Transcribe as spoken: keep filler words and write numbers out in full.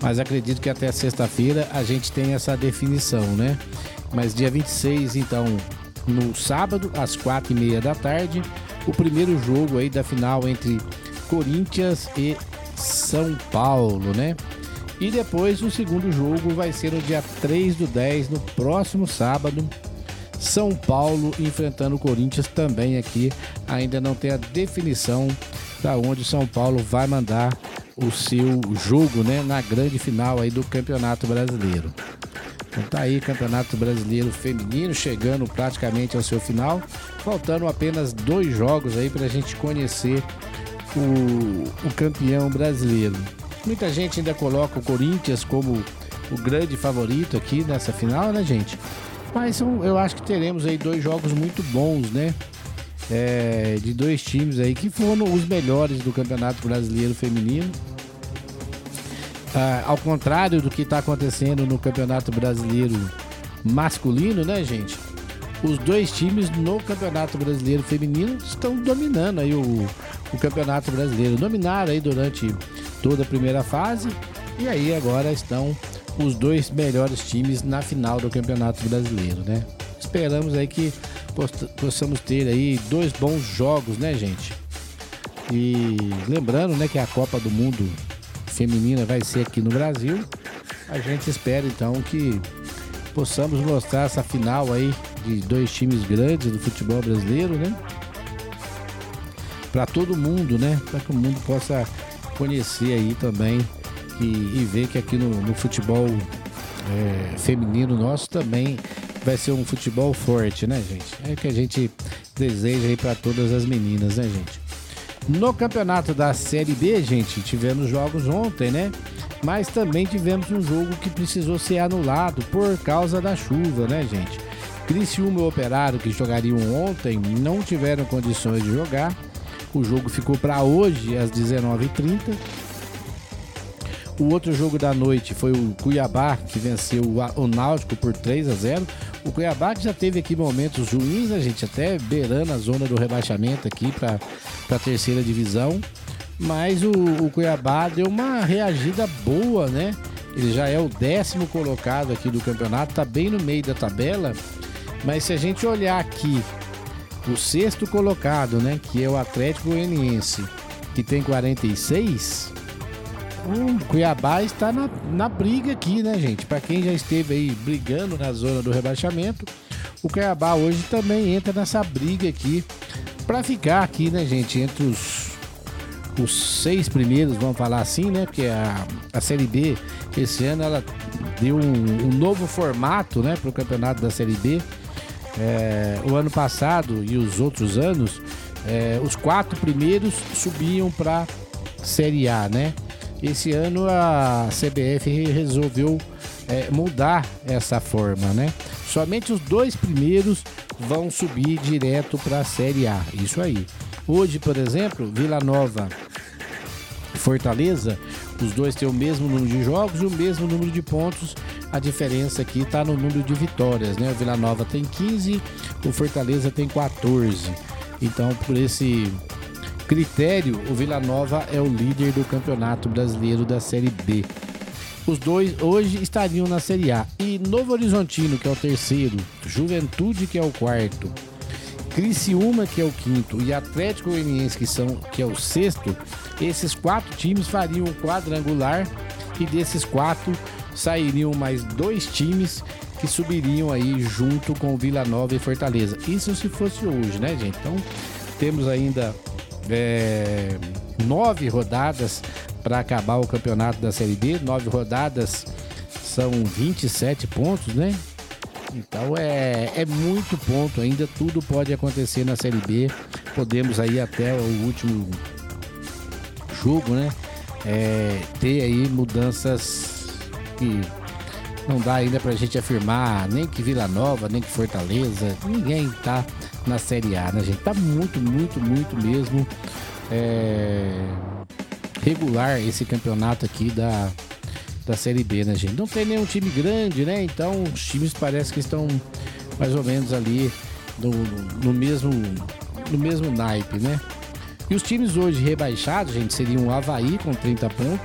mas acredito que até sexta-feira a gente tem essa definição, né? Mas dia vinte e seis, então, no sábado, às quatro e meia da tarde, o primeiro jogo aí da final entre Corinthians e São Paulo, né? E depois o segundo jogo vai ser no dia três do dez, no próximo sábado, São Paulo enfrentando o Corinthians também aqui. Ainda não tem a definição da onde São Paulo vai mandar o seu jogo, né, na grande final aí do Campeonato Brasileiro. Então tá aí, Campeonato Brasileiro Feminino chegando praticamente ao seu final, faltando apenas dois jogos aí pra gente conhecer o, o campeão brasileiro. Muita gente ainda coloca o Corinthians como o grande favorito aqui nessa final, né, gente? Mas eu acho que teremos aí dois jogos muito bons, né? É, de dois times aí que foram os melhores do Campeonato Brasileiro Feminino. Ah, ao contrário do que está acontecendo no Campeonato Brasileiro Masculino, né, gente? Os dois times no Campeonato Brasileiro Feminino estão dominando aí o, o Campeonato Brasileiro. Dominaram aí durante toda a primeira fase e aí agora estão os dois melhores times na final do Campeonato Brasileiro, né? Esperamos aí que possamos ter aí dois bons jogos, né, gente? E lembrando, né, que a Copa do Mundo Feminina vai ser aqui no Brasil. A gente espera então que possamos mostrar essa final aí de dois times grandes do futebol brasileiro, né? Para todo mundo, né? Para que o mundo possa conhecer aí também e, e ver que aqui no, no futebol é, feminino nosso também vai ser um futebol forte, né, gente? É o que a gente deseja aí para todas as meninas, né, gente? No campeonato da Série B, gente, tivemos jogos ontem, né? Mas também tivemos um jogo que precisou ser anulado por causa da chuva, né, gente? Criciúma e Operário, que jogariam ontem, não tiveram condições de jogar. O jogo ficou para hoje, às dezenove e trinta. O outro jogo da noite foi o Cuiabá, que venceu o Náutico por três a zero. O Cuiabá que já teve aqui momentos ruins, a gente até beirando a zona do rebaixamento aqui para a terceira divisão. Mas o, o Cuiabá deu uma reagida boa, né? Ele já é o décimo colocado aqui do campeonato, tá bem no meio da tabela. Mas se a gente olhar aqui, o sexto colocado, né? Que é o Atlético Goianiense, que tem quarenta e seis... O Cuiabá está na, na briga aqui, né, gente? Para quem já esteve aí brigando na zona do rebaixamento, o Cuiabá hoje também entra nessa briga aqui para ficar aqui, né, gente? Entre os, os seis primeiros, vamos falar assim, né? Porque a, a Série B, esse ano, ela deu um, um novo formato, né, para o campeonato da Série B. É, o ano passado e os outros anos, é, os quatro primeiros subiam para Série A, né? Esse ano a C B F resolveu é, mudar essa forma, né? Somente os dois primeiros vão subir direto para a Série A. Isso aí. Hoje, por exemplo, Vila Nova e Fortaleza, os dois têm o mesmo número de jogos e o mesmo número de pontos. A diferença aqui está no número de vitórias, né? O Vila Nova tem quinze, o Fortaleza tem quatorze. Então, por esse critério, o Vila Nova é o líder do Campeonato Brasileiro da Série B. Os dois hoje estariam na Série A. E Novo Horizontino, que é o terceiro, Juventude, que é o quarto, Criciúma, que é o quinto, e Atlético Goianiense, que, são, que é o sexto, esses quatro times fariam um quadrangular e desses quatro sairiam mais dois times que subiriam aí junto com Vila Nova e Fortaleza. Isso se fosse hoje, né, gente? Então, temos ainda É, nove rodadas para acabar o campeonato da Série B. Nove rodadas são vinte e sete pontos, né? Então é, é muito ponto ainda. Tudo pode acontecer na Série B. Podemos aí até o último jogo, né? É, ter aí mudanças que não dá ainda pra gente afirmar nem que Vila Nova, nem que Fortaleza, ninguém tá na Série A, né, gente? Tá muito, muito, muito mesmo é, regular esse campeonato aqui da, da Série B, né, gente? Não tem nenhum time grande, né? Então os times parece que estão mais ou menos ali no, no, mesmo, no mesmo naipe, né? E os times hoje rebaixados, gente, seriam o Avaí com trinta pontos,